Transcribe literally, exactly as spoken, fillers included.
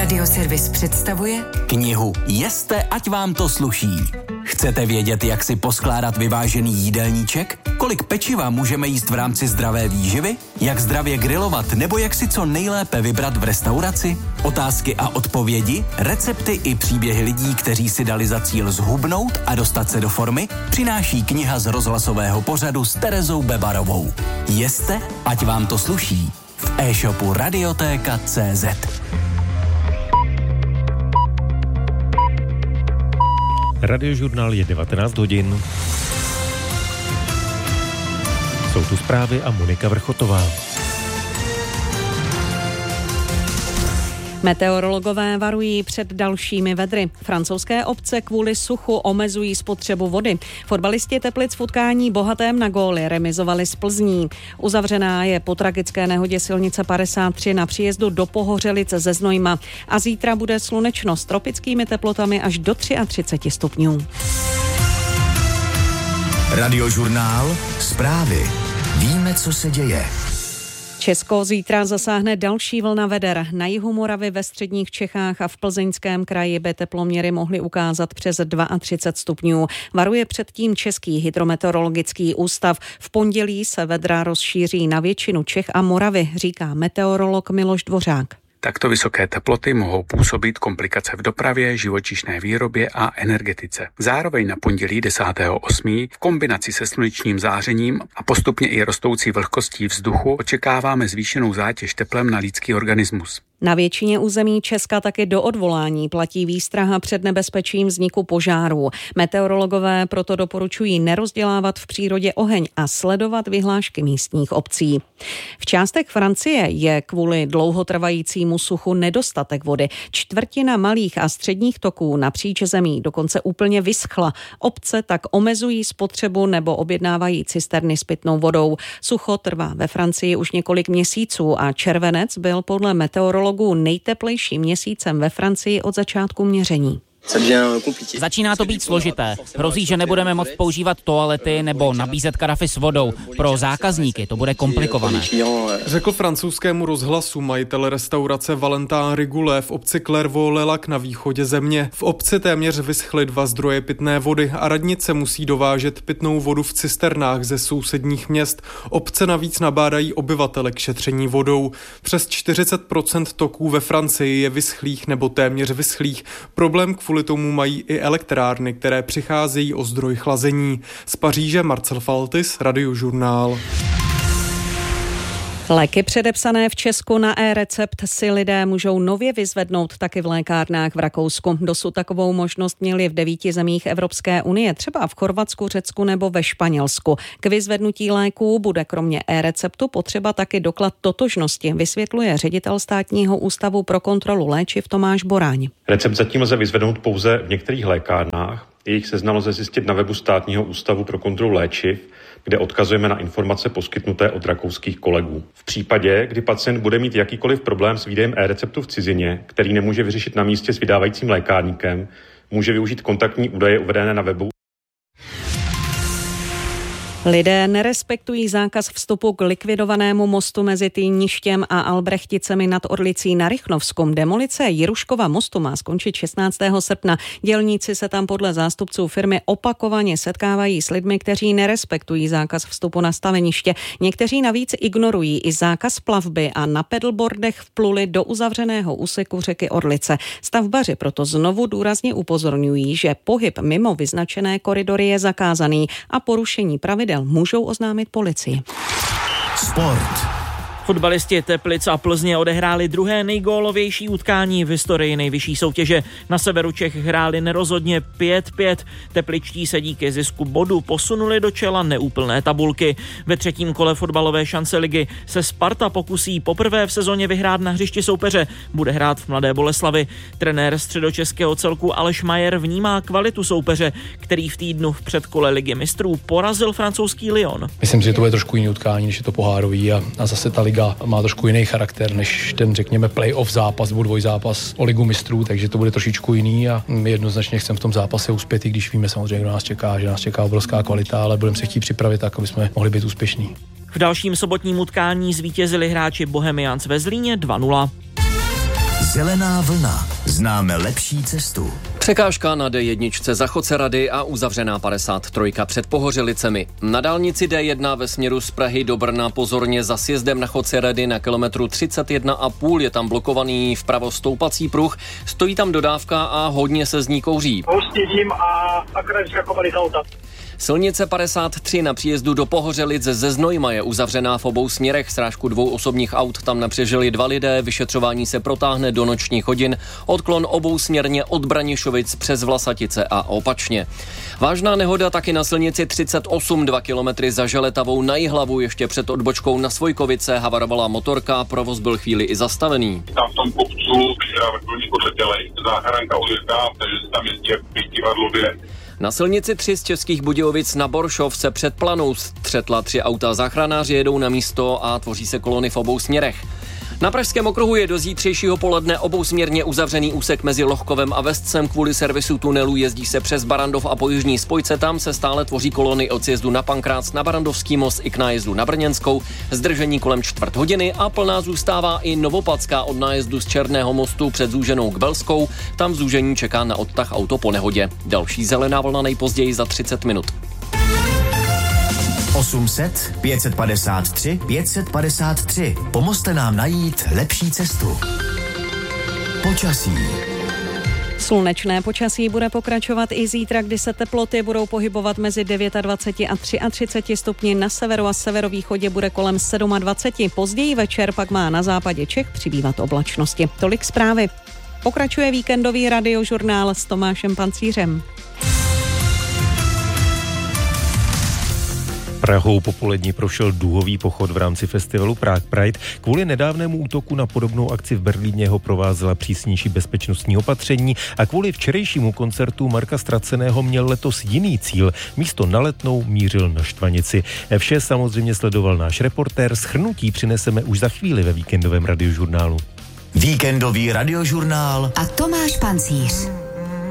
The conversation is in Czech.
Radioservis představuje knihu Jeste, ať vám to sluší. Chcete vědět, jak si poskládat vyvážený jídelníček? Kolik pečiva můžeme jíst v rámci zdravé výživy? Jak zdravě grilovat nebo jak si co nejlépe vybrat v restauraci? Otázky a odpovědi, recepty i příběhy lidí, kteří si dali za cíl zhubnout a dostat se do formy, přináší kniha z rozhlasového pořadu s Terezou Bebarovou. Jeste, ať vám to sluší. V e-shopu Radiotéka tečka cé zet. Radiožurnál je devatenáct hodin. Jsou tu zprávy a Monika Vrchotová. Meteorologové varují před dalšími vedry. Francouzské obce kvůli suchu omezují spotřebu vody. Fotbalisti Teplic v utkání bohatém na góly remizovali s Plzní. Uzavřená je po tragické nehodě silnice padesát tři na příjezdu do Pohořelic ze Znojma. A zítra bude slunečno s tropickými teplotami až do třicet tři stupňů. Radiožurnál, zprávy. Víme, co se děje. Česko zítra zasáhne další vlna veder. Na jihu Moravy, ve středních Čechách a v Plzeňském kraji by teploměry mohly ukázat přes třicet dva stupňů. Varuje předtím Český hydrometeorologický ústav. V pondělí se vedra rozšíří na většinu Čech a Moravy, říká meteorolog Miloš Dvořák. Takto vysoké teploty mohou působit komplikace v dopravě, živočišné výrobě a energetice. Zároveň na pondělí desátého osmého v kombinaci se slunečním zářením a postupně i rostoucí vlhkostí vzduchu očekáváme zvýšenou zátěž teplem na lidský organismus. Na většině území Česka taky do odvolání platí výstraha před nebezpečím vzniku požárů. Meteorologové proto doporučují nerozdělávat v přírodě oheň a sledovat vyhlášky místních obcí. V částech Francie je kvůli dlouhotrvajícímu suchu nedostatek vody. Čtvrtina malých a středních toků napříč zemí dokonce úplně vyschla. Obce tak omezují spotřebu nebo objednávají cisterny s pitnou vodou. Sucho trvá ve Francii už několik měsíců a červenec byl podle meteorologů nejteplejším měsícem ve Francii od začátku měření. Začíná to být složité. Hrozí, že nebudeme moct používat toalety nebo nabízet karafy s vodou. Pro zákazníky to bude komplikované. Řekl francouzskému rozhlasu majitel restaurace Valentin Rigoulet v obci Clairvaux-les-Lacs na východě země. V obci téměř vyschly dva zdroje pitné vody a radnice musí dovážet pitnou vodu v cisternách ze sousedních měst. Obce navíc nabádají obyvatele k šetření vodou. Přes čtyřicet procent toků ve Francii je vyschlých nebo téměř vyschlých. Problém kvůli tomu mají i elektrárny, které přicházejí o zdroj chlazení. Z Paříže Marcel Faltis, Radiožurnál. Léky předepsané v Česku na e-recept si lidé můžou nově vyzvednout taky v lékárnách v Rakousku. Dosud takovou možnost měli v devíti zemích Evropské unie, třeba v Chorvatsku, Řecku nebo ve Španělsku. K vyzvednutí léků bude kromě e-receptu potřeba taky doklad totožnosti, vysvětluje ředitel Státního ústavu pro kontrolu léčiv Tomáš Boráň. Recept zatím lze vyzvednout pouze v některých lékárnách. Jejich seznam lze zjistit na webu Státního ústavu pro kontrolu léčiv, kde odkazujeme na informace poskytnuté od rakouských kolegů. V případě, kdy pacient bude mít jakýkoliv problém s výdejem e-receptu v cizině, který nemůže vyřešit na místě s vydávajícím lékárníkem, může využít kontaktní údaje uvedené na webu. Lidé nerespektují zákaz vstupu k likvidovanému mostu mezi Týništěm a Albrechticemi nad Orlicí na Rychnovsku. Demolice Jiruškova mostu má skončit šestnáctého srpna. Dělníci se tam podle zástupců firmy opakovaně setkávají s lidmi, kteří nerespektují zákaz vstupu na staveniště. Někteří navíc ignorují i zákaz plavby a na pedalboardech vpluli do uzavřeného úseku řeky Orlice. Stavbaři proto znovu důrazně upozorňují, že pohyb mimo vyznačené koridory je zakázaný a porušení pravidel můžou oznámit policii. Sport. Fotbalisti Teplic a Plzně odehráli druhé nejgólovější utkání v historii nejvyšší soutěže. Na severu Čech hráli nerozhodně pět pět. Tepličtí se díky zisku bodu posunuli do čela neúplné tabulky. Ve třetím kole fotbalové šance ligy se Sparta pokusí poprvé v sezóně vyhrát na hřišti soupeře. Bude hrát v Mladé Boleslavi. Trenér středočeského celku Aleš Majer vnímá kvalitu soupeře, který v týdnu v předkole ligy mistrů porazil francouzský Lyon. Myslím si, že to bude trošku jiný utkání, než je to pohárový a, a zase ta liga má trošku jiný charakter než ten, řekněme, play-off zápas nebo dvojzápas o ligu mistrů, takže to bude trošičku jiný a my jednoznačně chceme v tom zápase uspět, i když víme samozřejmě, kdo nás čeká, že nás čeká obrovská kvalita, ale budeme se chtít připravit tak, aby jsme mohli být úspěšní. V dalším sobotním utkání zvítězili hráči Bohemians ve Zlíně dva nula. Zelená vlna. Známe lepší cestu. Překážka na D jedna za Chocerady a uzavřená padesát tři před Pohořelicemi. Na dálnici D jedna ve směru z Prahy do Brna pozorně za sjezdem na Chocerady na kilometru třicet jedna a půl je tam blokovaný vpravo stoupací pruh, stojí tam dodávka a hodně se z ní kouří. Houstím a akorát vyskakovali z auta. Silnice padesát tři na příjezdu do Pohořelic ze Znojma je uzavřená v obou směrech. Srážku dvou osobních aut tam napřežili dva lidé, vyšetřování se protáhne do nočních hodin. Odklon obou směrně od Branišovic přes Vlasatice a opačně. Vážná nehoda taky na silnici třicet osm, dva kilometry za Želetavou na Jihlavu, ještě před odbočkou na Svojkovice havarovala motorka, provoz byl chvíli i zastavený. Tam v tom kopcu, když na vrtulníku odletělej, záchranka ujezdá, takže tam jezdí pětivadlo běh. Na silnici tři z Českých Budějovic na Boršov se před Planou střetla tři auta. Záchranáři jedou na místo a tvoří se kolony v obou směrech. Na Pražském okruhu je do zítřejšího poledne obousměrně uzavřený úsek mezi Lohkovem a Vestcem kvůli servisu tunelů. Jezdí se přes Barandov a po jižní spojce, tam se stále tvoří kolony od sjezdu na Pankrác na Barandovský most i k nájezdu na Brněnskou. Zdržení kolem čtvrt hodiny a plná zůstává i Novopadská od nájezdu z Černého mostu před zúženou k Belskou. Tam zúžení čeká na odtah auto po nehodě. Další zelená vlna nejpozději za třicet minut. osm set, pět set padesát tři, pět set padesát tři. Pomozte nám najít lepší cestu. Počasí. Slunečné počasí bude pokračovat i zítra, kdy se teploty budou pohybovat mezi dvacet devět a třicet tři stupni. Na severu a severovýchodě bude kolem dvacet sedm. Později večer pak má na západě Čech přibývat oblačnosti. Tolik zprávy. Pokračuje víkendový radiožurnál s Tomášem Pancířem. Prahou popolední prošel duhový pochod v rámci festivalu Prague Pride. Kvůli nedávnému útoku na podobnou akci v Berlíně ho provázela přísnější bezpečnostní opatření a kvůli včerejšímu koncertu Marka Straceného měl letos jiný cíl. Místo na Letnou mířil na Štvanici. Vše samozřejmě sledoval náš reportér. Shrnutí přineseme už za chvíli ve víkendovém radiožurnálu. Víkendový radiožurnál a Tomáš Pancíř.